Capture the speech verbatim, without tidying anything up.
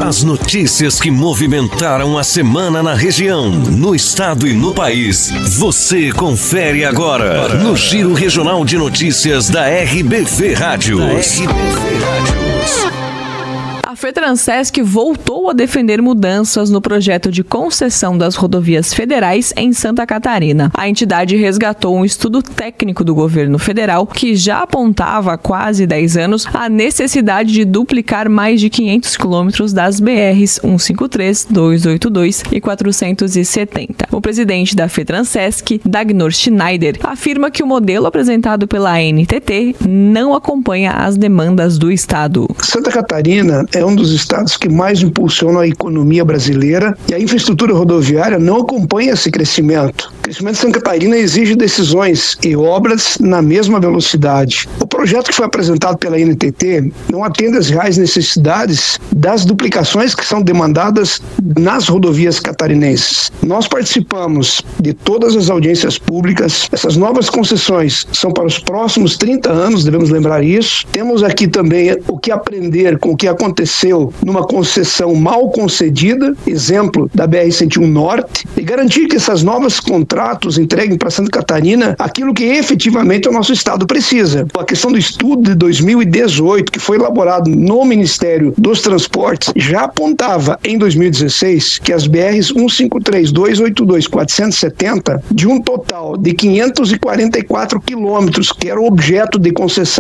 As notícias que movimentaram a semana na região, no estado e no país. Você confere agora no Giro Regional de Notícias da R B V Rádios. Da R B V Rádios. A FETRANSESC voltou a defender mudanças no projeto de concessão das rodovias federais em Santa Catarina. A entidade resgatou um estudo técnico do governo federal que já apontava há quase dez anos a necessidade de duplicar mais de quinhentos quilômetros das B Rs cento e cinquenta e três, duzentos e oitenta e dois e quatrocentos e setenta. O presidente da FETRANSESC, Dagnor Schneider, afirma que o modelo apresentado pela A N T T não acompanha as demandas do estado. Santa Catarina é um dos estados que mais impulsionam a economia brasileira e a infraestrutura rodoviária não acompanha esse crescimento. O crescimento de Santa Catarina exige decisões e obras na mesma velocidade. O projeto que foi apresentado pela A N T T não atende às reais necessidades das duplicações que são demandadas nas rodovias catarinenses. Nós participamos de todas as audiências públicas. Essas novas concessões são para os próximos trinta anos, devemos lembrar isso. Temos aqui também o que aprender com o que aconteceu numa concessão mal concedida, exemplo da B R cento e um Norte, e garantir que essas novas contratos entreguem para Santa Catarina aquilo que efetivamente o nosso estado precisa. A questão do estudo de dois mil e dezoito, que foi elaborado no Ministério dos Transportes, já apontava em dois mil e dezesseis que as B Rs cento e cinquenta e três, duzentos e oitenta e dois, quatrocentos e setenta, de um total de quinhentos e quarenta e quatro quilômetros, que era o objeto de concessão